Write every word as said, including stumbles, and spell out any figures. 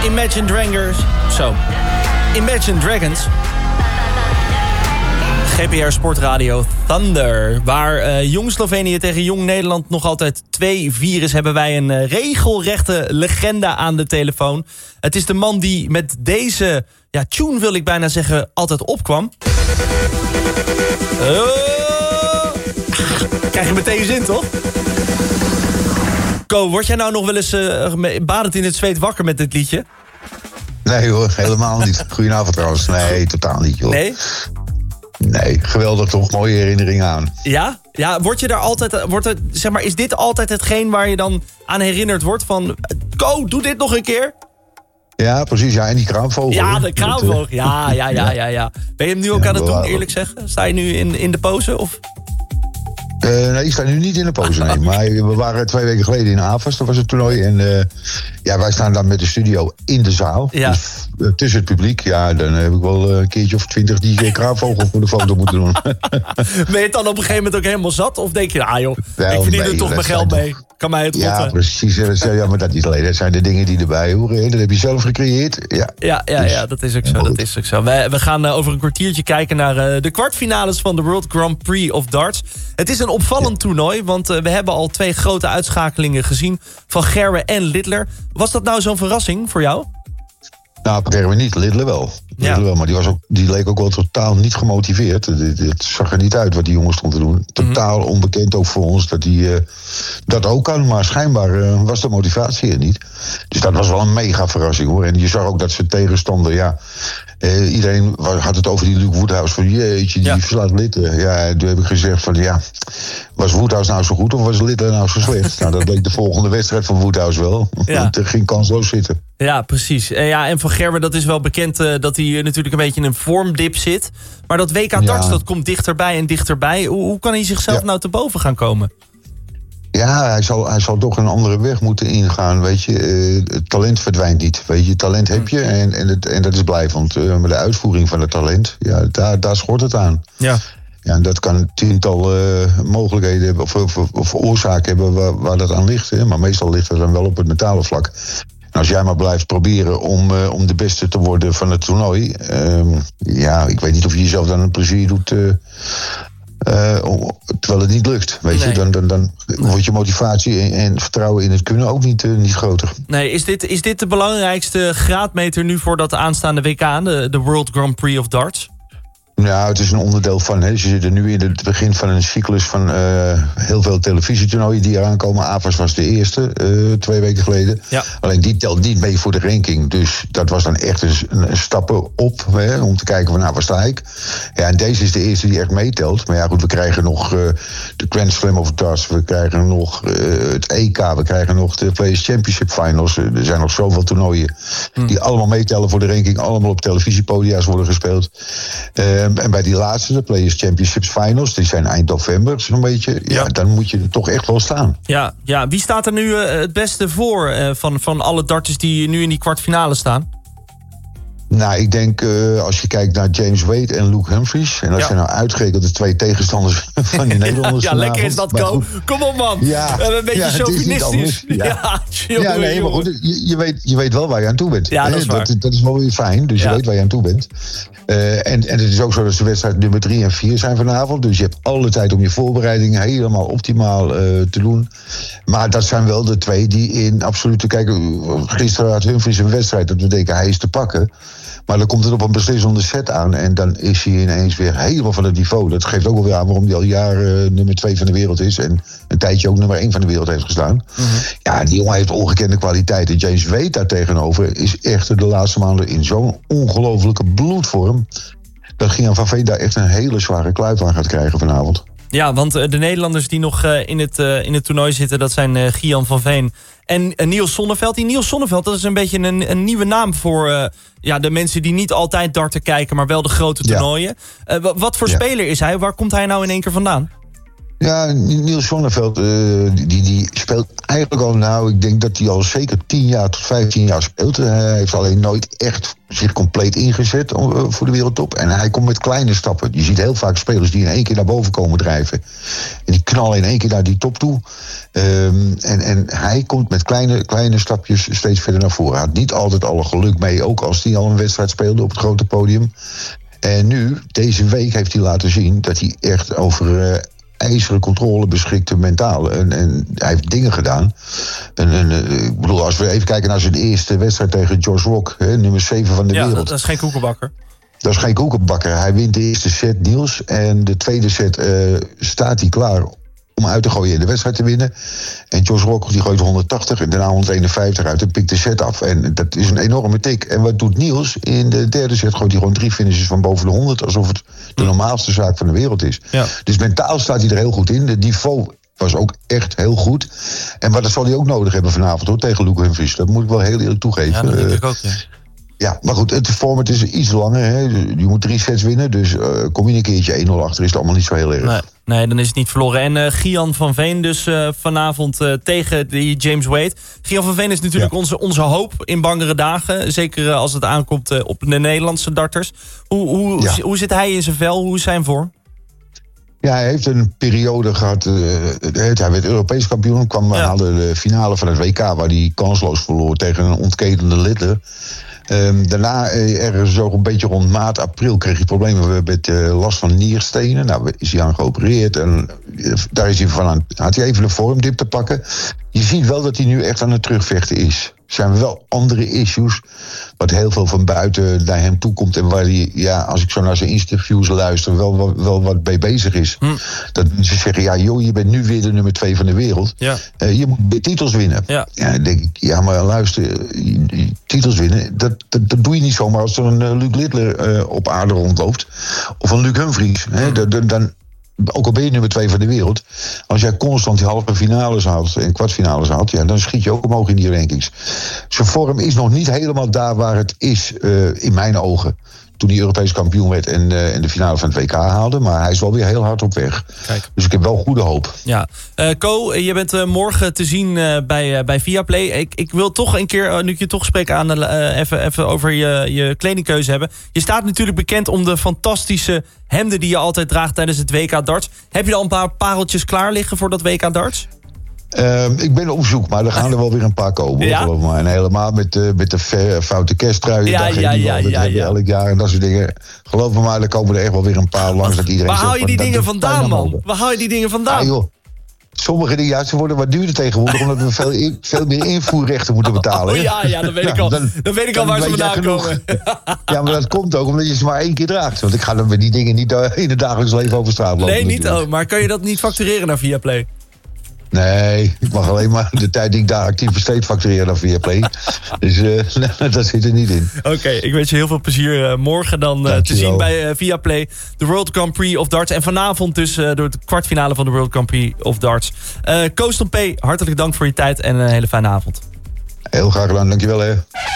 Imagine Dragons. Zo. Imagine Dragons. G P R Sportradio Thunder. Waar uh, Jong Slovenië tegen Jong Nederland nog altijd twee vier is, hebben wij een uh, regelrechte legende aan de telefoon. Het is de man die met deze ja, tune, wil ik bijna zeggen, altijd opkwam. Oh. Krijg je meteen zin, toch? Ko, word jij nou nog wel eens uh, badend in het zweet wakker met dit liedje? Nee hoor, helemaal niet. Goedenavond trouwens. Nee, totaal niet joh. Nee? Nee, geweldig toch, mooie herinnering aan. Ja? Ja, word je daar altijd, wordt het, zeg maar, is dit altijd hetgeen waar je dan aan herinnerd wordt van... Ko, doe dit nog een keer? Ja, precies. Ja, en die kraanvogel. Ja, de kraanvogel. Ja, ja, ja, ja, ja. Ben je hem nu ook ja, aan het doen, eerlijk zeggen? Sta je nu in, in de pose, of... Uh, nee, ik sta nu niet in de pose, nee. Maar we waren twee weken geleden in Avas, dat was het toernooi. En uh, ja, wij staan dan met de studio in de zaal. Ja. Dus, uh, tussen het publiek, ja, dan heb ik wel een keertje of twintig die kraanvogel voor de foto moeten doen. Ben je het dan op een gegeven moment ook helemaal zat? Of denk je, ah joh, wel, ik verdien nee, er toch mijn geld mee. Toch... Kan mij het rotten. Ja, precies. Ja, maar dat niet alleen. Dat zijn de dingen die erbij horen. Dat heb je zelf gecreëerd. Ja, ja, ja, dus, ja dat is ook zo. Dat is ook zo. We, we gaan uh, over een kwartiertje kijken naar uh, de kwartfinales van de World Grand Prix of Darts. Het is een opvallend ja. toernooi, want uh, we hebben al twee grote uitschakelingen gezien van Gerwe en Littler. Was dat nou zo'n verrassing voor jou? Nou, Gerwe niet, Littler wel. Littler ja. wel. Maar die, was ook, die leek ook wel totaal niet gemotiveerd. Het, het zag er niet uit wat die jongens stonden te doen. Totaal mm-hmm. onbekend ook voor ons dat hij uh, dat ook kan. Maar schijnbaar uh, was de motivatie er niet. Dus dat was wel een mega verrassing hoor. En je zag ook dat ze tegenstander, ja... Uh, iedereen had het over die Luke Woodhouse. Van jeetje, die ja. verslaat Littler. Ja, toen heb ik gezegd van ja... Was Woodhouse nou zo goed of was Littler nou zo slecht? Nou, dat bleek de volgende wedstrijd van Woodhouse wel. Ja. Want er ging kansloos zitten. Ja, precies. En, ja, en van Gerwe, dat is wel bekend uh, dat hij natuurlijk een beetje in een vormdip zit. Maar dat W K darts, ja. dat komt dichterbij en dichterbij. Hoe, hoe kan hij zichzelf ja. nou te boven gaan komen? Ja, hij zal, hij zal toch een andere weg moeten ingaan, weet je. Uh, het talent verdwijnt niet, weet je. Talent heb je en, en, het, en dat is blijvend. Uh, maar de uitvoering van het talent, ja, daar, daar schort het aan. Ja. Ja, en dat kan tiental uh, mogelijkheden hebben of, of, of oorzaken hebben waar, waar dat aan ligt. Hè. Maar meestal ligt het dan wel op het mentale vlak. En als jij maar blijft proberen om, uh, om de beste te worden van het toernooi... Uh, ja, ik weet niet of je jezelf dan een plezier doet... Uh, Uh, terwijl het niet lukt, weet nee. je, dan, dan, dan wordt je motivatie en, en vertrouwen in het kunnen ook niet, uh, niet groter. Nee, is dit, is dit de belangrijkste graadmeter nu voor dat aanstaande W K, de, de World Grand Prix of Darts? Ja, het is een onderdeel van. Hè. Ze zitten nu in het begin van een cyclus van uh, heel veel televisietoernooien die eraan komen. Avas was de eerste, uh, twee weken geleden. Ja. Alleen die telt niet mee voor de ranking. Dus dat was dan echt een, een stappen op, hè, om te kijken van nou, waar sta ik? Ja, en deze is de eerste die echt meetelt. Maar ja, goed, we krijgen nog uh, de Grand Slam of Darts. We krijgen nog uh, het E K. We krijgen nog de Players Championship Finals. Er zijn nog zoveel toernooien hmm. die allemaal meetellen voor de ranking. Allemaal op televisiepodia's worden gespeeld. Uh, En bij die laatste, de Players Championships Finals, die zijn eind november zo'n beetje. Ja, ja, dan moet je er toch echt wel staan. Ja, ja. Wie staat er nu uh, het beste voor uh, van, van alle darters die nu in die kwartfinale staan? Nou, ik denk, uh, als je kijkt naar James Wade en Luke Humphries... en als ja. je nou uitgerekend de twee tegenstanders van die Nederlanders... ja, ja lekker is dat, Ko. Kom op, man. Ja, uh, een beetje ja, chauvinistisch. Ja, ja, ja nee, maar goed, je, je, weet, je weet wel waar je aan toe bent. Ja, dat is waar. Dat, dat is wel weer fijn, dus ja. je weet waar je aan toe bent. Uh, en, en het is ook zo dat de wedstrijd nummer drie en vier zijn vanavond. Dus je hebt alle tijd om je voorbereidingen helemaal optimaal uh, te doen. Maar dat zijn wel de twee die in absolute... Kijk, gisteren had Humphries een wedstrijd dat we denken hij is te pakken. Maar dan komt het op een beslissende set aan. En dan is hij ineens weer helemaal van het niveau. Dat geeft ook wel weer aan waarom hij al jaren uh, nummer twee van de wereld is. En een tijdje ook nummer één van de wereld heeft gestaan. Mm-hmm. Ja, die jongen heeft ongekende kwaliteit. En James Wade daar tegenover is echt de laatste maanden in zo'n ongelofelijke bloedvorm. Dat Gian van Veen daar echt een hele zware kluif aan gaat krijgen vanavond. Ja, want de Nederlanders die nog uh, in, het, uh, in het toernooi zitten... dat zijn uh, Gian van Veen en uh, Niels Sonneveld. Die Niels Sonneveld, dat is een beetje een, een nieuwe naam voor uh, ja, de mensen die niet altijd darten kijken... maar wel de grote toernooien. Ja. Uh, wat voor ja. speler is hij? Waar komt hij nou in één keer vandaan? Ja, Niels Zonneveld, uh, die, die speelt eigenlijk al, nou, ik denk dat hij al zeker tien jaar tot vijftien jaar speelt. Uh, hij heeft alleen nooit echt zich compleet ingezet uh, voor de wereldtop. En hij komt met kleine stappen. Je ziet heel vaak spelers die in één keer naar boven komen drijven. En die knallen in één keer naar die top toe. Um, en, en hij komt met kleine, kleine stapjes steeds verder naar voren. Hij had niet altijd alle geluk mee, ook als hij al een wedstrijd speelde op het grote podium. En nu, deze week, heeft hij laten zien dat hij echt over uh, ijzeren controle beschikte mentaal. En, en hij heeft dingen gedaan. En, en, uh, ik bedoel, als we even kijken naar zijn eerste wedstrijd tegen Josh Rock, hè, nummer zeven van de ja, wereld. Dat is geen koekenbakker. Dat is geen koekenbakker. Hij wint de eerste set, Niels. En de tweede set uh, staat hij klaar om uit te gooien en de wedstrijd te winnen. En Josh Rock die gooit honderdtachtig en daarna honderdeenenvijftig uit en pikt de set af. En dat is een enorme tik. En wat doet Niels? In de derde set gooit hij gewoon drie finishes van boven de honderd... alsof het de normaalste zaak van de wereld is. Ja. Dus mentaal staat hij er heel goed in. De niveau was ook echt heel goed. En wat dat zal hij ook nodig hebben vanavond, hoor, tegen Luke Humphries. Dat moet ik wel heel eerlijk toegeven. Ja, dat denk ik ook, ja. Ja, maar goed, het format is iets langer. Hè. Je moet drie sets winnen, dus uh, kom je een keertje één nul achter... is het allemaal niet zo heel erg. Nee, nee, dan is het niet verloren. En uh, Gian van Veen dus uh, vanavond uh, tegen die James Wade. Gian van Veen is natuurlijk ja. onze, onze hoop in bangere dagen. Zeker uh, als het aankomt uh, op de Nederlandse darters. Hoe, hoe, ja. hoe zit hij in zijn vel? Hoe is zijn vorm? Ja, hij heeft een periode gehad. Uh, hij werd Europees kampioen. Kwam, ja. haalde de finale van het W K... waar hij kansloos verloor tegen een ontketende Littler. Um, daarna, eh, ergens zo een beetje rond maart, april... kreeg hij problemen met uh, last van nierstenen. Nou, is hij aan geopereerd. En uh, daar is hij van aan, had hij even een vormdip te pakken. Je ziet wel dat hij nu echt aan het terugvechten is. Er zijn wel andere issues... wat heel veel van buiten naar hem toe komt... en waar hij, ja, als ik zo naar zijn interviews luister... wel, wel, wel wat mee bezig is. Hm. Dat ze zeggen, ja, joh, je bent nu weer de nummer twee van de wereld. Ja. Uh, je moet de titels winnen. Ja. Ja, dan denk ik, ja, maar luister... Je, je, titels winnen, dat, dat, dat doe je niet zomaar... als er een uh, Luke Littler uh, op aarde rondloopt. Of een Luke Humphries. Hm. Hè, dan... dan ook al ben je nummer twee van de wereld... als jij constant die halve finales haalt en kwartfinales haalt... Ja, dan schiet je ook omhoog in die rankings. Zijn vorm is nog niet helemaal daar waar het is, uh, in mijn ogen... toen hij Europees kampioen werd en, uh, en de finale van het W K haalde. Maar hij is wel weer heel hard op weg. Kijk. Dus ik heb wel goede hoop. Ja. Uh, Ko, je bent uh, morgen te zien uh, bij, uh, bij Viaplay. Ik, ik wil toch een keer, uh, nu ik je toch spreek aan... Uh, even, even over je, je kledingkeuze hebben. Je staat natuurlijk bekend om de fantastische hemden... die je altijd draagt tijdens het W K darts. Heb je al een paar pareltjes klaar liggen voor dat W K darts? Uh, ik ben op zoek, maar er gaan er wel weer een paar komen. Ja? Geloof maar. En helemaal met, uh, met de ver, foute kersttrui. Ja, ja, ja, dat ja, hebben we ja. elk jaar en dat soort dingen. Geloof me maar, er komen er echt wel weer een paar langs. Dat iedereen Waar haal je die van, dingen vandaan, man? Waar haal je die dingen vandaan? Ah, joh. Sommige dingen, ja, ze worden wat duurder tegenwoordig... omdat we veel, in, veel meer invoerrechten moeten betalen. Oh, ja, ja, dan weet ik al, ja, dan, dan weet ik al waar ze vandaan komen. Ja, maar dat komt ook omdat je ze maar één keer draagt. Want ik ga dan met die dingen niet in het dagelijks leven over straat lopen. Nee, niet. Oh, maar kan je dat niet factureren naar Viaplay? Nee, ik mag alleen maar de tijd die ik daar actief besteed factureren naar Viaplay. Dus uh, dat zit er niet in. Oké, okay, ik wens je heel veel plezier uh, morgen dan uh, te zien bij uh, Viaplay. De World Grand Prix of Darts. En vanavond dus uh, door de kwartfinale van de World Grand Prix of Darts. Uh, Koos Ton P, hartelijk dank voor je tijd en een hele fijne avond. Heel graag gedaan, dankjewel hè.